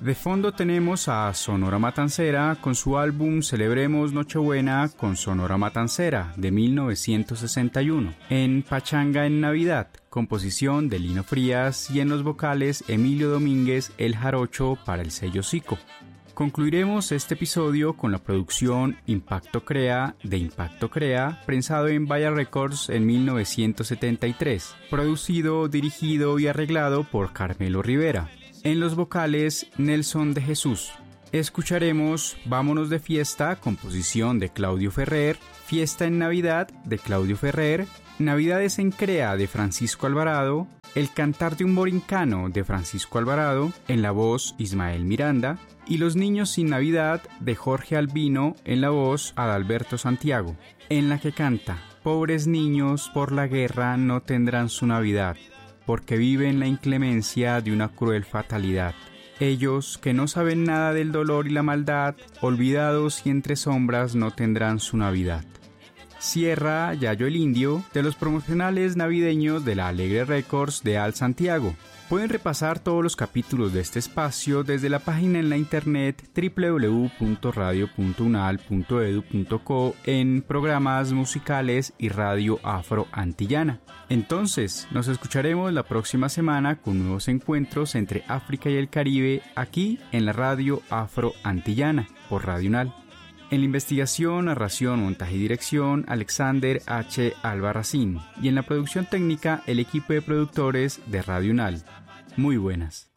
De fondo tenemos a Sonora Matancera con su álbum Celebremos Nochebuena con Sonora Matancera de 1961, en Pachanga en Navidad, composición de Lino Frías, y en los vocales Emilio Domínguez el Jarocho para el sello Zico. Concluiremos este episodio con la producción Impacto Crea de Impacto Crea, prensado en Vaya Records en 1973, producido, dirigido y arreglado por Carmelo Rivera. En los vocales, Nelson de Jesús. Escucharemos Vámonos de Fiesta, composición de Claudio Ferrer, Fiesta en Navidad, de Claudio Ferrer, Navidades en Crea, de Francisco Alvarado, El Cantar de un Borincano, de Francisco Alvarado, en la voz Ismael Miranda, y Los Niños sin Navidad, de Jorge Albino, en la voz Adalberto Santiago, en la que canta: Pobres niños, por la guerra no tendrán su Navidad, porque viven la inclemencia de una cruel fatalidad. Ellos, que no saben nada del dolor y la maldad, olvidados y entre sombras no tendrán su Navidad. Cierra Yayo el Indio, de los promocionales navideños de la Alegre Records de Al Santiago. Pueden repasar todos los capítulos de este espacio desde la página en la internet www.radio.unal.edu.co en programas musicales y radio afro-antillana. Entonces, nos escucharemos la próxima semana con nuevos encuentros entre África y el Caribe aquí en la radio afro-antillana por Radio Unal. En la investigación, narración, montaje y dirección, Alexander H. Albarracín. Y en la producción técnica, el equipo de productores de Radio Unal. Muy buenas.